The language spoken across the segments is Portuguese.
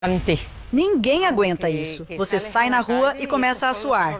Ninguém aguenta isso. Você sai na rua e começa a suar.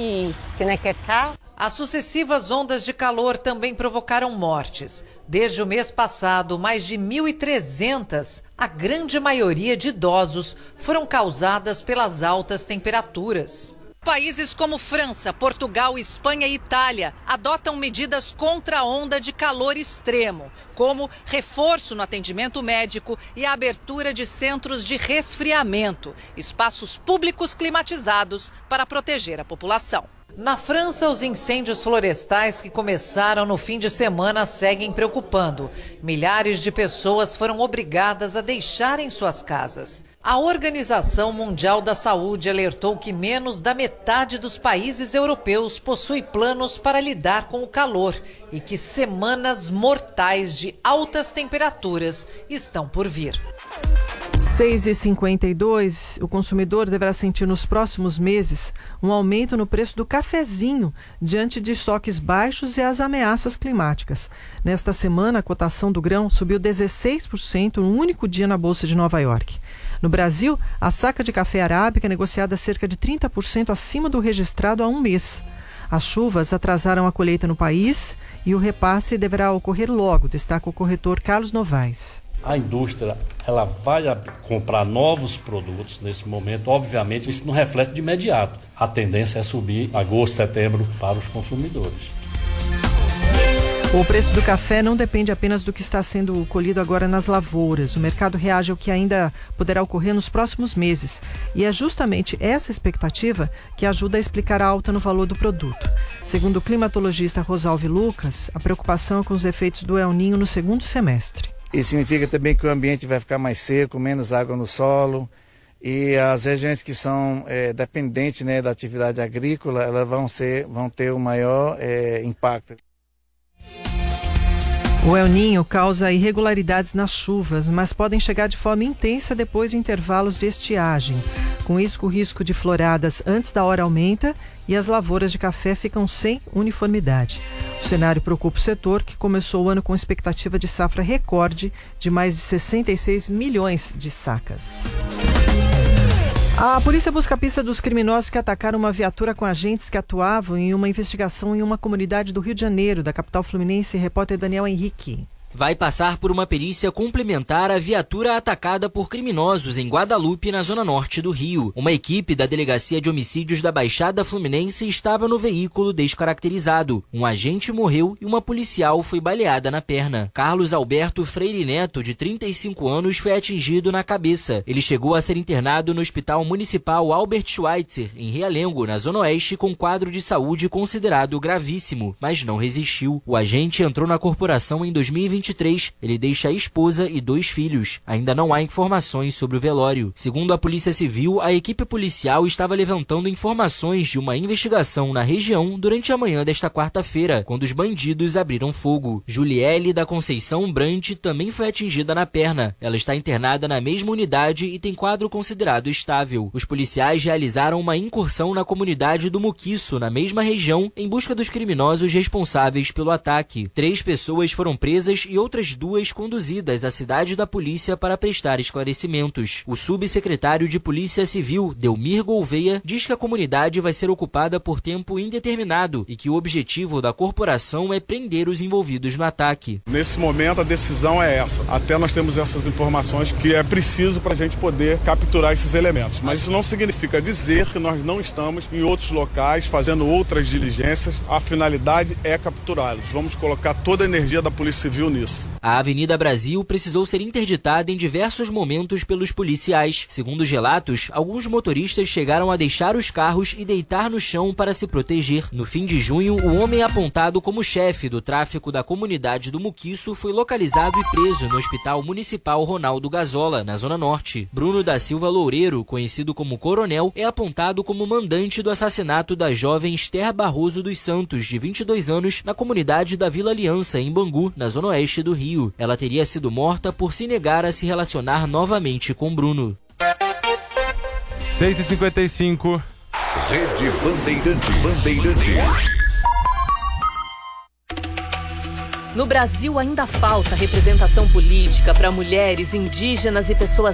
As sucessivas ondas de calor também provocaram mortes. Desde o mês passado, mais de 1.300, a grande maioria de idosos, foram causadas pelas altas temperaturas. Países como França, Portugal, Espanha e Itália adotam medidas contra a onda de calor extremo, como reforço no atendimento médico e a abertura de centros de resfriamento, espaços públicos climatizados para proteger a população. Na França, os incêndios florestais que começaram no fim de semana seguem preocupando. Milhares de pessoas foram obrigadas a deixarem suas casas. A Organização Mundial da Saúde alertou que menos da metade dos países europeus possui planos para lidar com o calor e que semanas mortais de altas temperaturas estão por vir. 6h52, o consumidor deverá sentir nos próximos meses um aumento no preço do cafezinho diante de estoques baixos e as ameaças climáticas. Nesta semana, a cotação do grão subiu 16% no único dia na Bolsa de Nova York. No Brasil, a saca de café arábica é negociada cerca de 30% acima do registrado há um mês. As chuvas atrasaram a colheita no país e o repasse deverá ocorrer logo, destaca o corretor Carlos Novaes. A indústria ela vai comprar novos produtos nesse momento. Obviamente, isso não reflete de imediato. A tendência é subir agosto, setembro para os consumidores. O preço do café não depende apenas do que está sendo colhido agora nas lavouras. O mercado reage ao que ainda poderá ocorrer nos próximos meses. E é justamente essa expectativa que ajuda a explicar a alta no valor do produto. Segundo o climatologista Rosalvi Lucas, a preocupação é com os efeitos do El Niño no segundo semestre. Isso significa também que o ambiente vai ficar mais seco, menos água no solo, e as regiões que são dependentes, da atividade agrícola, elas vão ter o maior impacto. O El Niño causa irregularidades nas chuvas, mas podem chegar de forma intensa depois de intervalos de estiagem. Com isso, o risco de floradas antes da hora aumenta e as lavouras de café ficam sem uniformidade. O cenário preocupa o setor, que começou o ano com expectativa de safra recorde de mais de 66 milhões de sacas. A polícia busca a pista dos criminosos que atacaram uma viatura com agentes que atuavam em uma investigação em uma comunidade do Rio de Janeiro, da capital fluminense. Repórter Daniel Henrique. Vai passar por uma perícia complementar a viatura atacada por criminosos em Guadalupe, na zona norte do Rio. Uma equipe da Delegacia de Homicídios da Baixada Fluminense estava no veículo descaracterizado. Um agente morreu e uma policial foi baleada na perna. Carlos Alberto Freire Neto, de 35 anos, foi atingido na cabeça. Ele chegou a ser internado no Hospital Municipal Albert Schweitzer, em Realengo, na zona oeste, com quadro de saúde considerado gravíssimo, mas não resistiu. O agente entrou na corporação em 2023. Ele deixa a esposa e 2 filhos. Ainda não há informações sobre o velório. Segundo a Polícia Civil, a equipe policial estava levantando informações de uma investigação na região durante a manhã desta quarta-feira, quando os bandidos abriram fogo. Juliele da Conceição Brant também foi atingida na perna. Ela está internada na mesma unidade e tem quadro considerado estável. Os policiais realizaram uma incursão na comunidade do Muquiço, na mesma região, em busca dos criminosos responsáveis pelo ataque. 3 pessoas foram presas e outras 2 conduzidas à cidade da polícia para prestar esclarecimentos. O subsecretário de Polícia Civil, Delmir Gouveia, diz que a comunidade vai ser ocupada por tempo indeterminado e que o objetivo da corporação é prender os envolvidos no ataque. Nesse momento a decisão é essa. Até nós temos essas informações que é preciso para a gente poder capturar esses elementos. Mas isso não significa dizer que nós não estamos em outros locais fazendo outras diligências. A finalidade é capturá-los. Vamos colocar toda a energia da Polícia Civil nisso. A Avenida Brasil precisou ser interditada em diversos momentos pelos policiais. Segundo os relatos, alguns motoristas chegaram a deixar os carros e deitar no chão para se proteger. No fim de junho, o homem apontado como chefe do tráfico da comunidade do Muquiço foi localizado e preso no Hospital Municipal Ronaldo Gazola, na Zona Norte. Bruno da Silva Loureiro, conhecido como Coronel, é apontado como mandante do assassinato da jovem Esther Barroso dos Santos, de 22 anos, na comunidade da Vila Aliança, em Bangu, na Zona Oeste do Rio. Ela teria sido morta por se negar a se relacionar novamente com Bruno. 6h55. Rede Bandeirantes. No Brasil ainda falta representação política para mulheres, indígenas e pessoas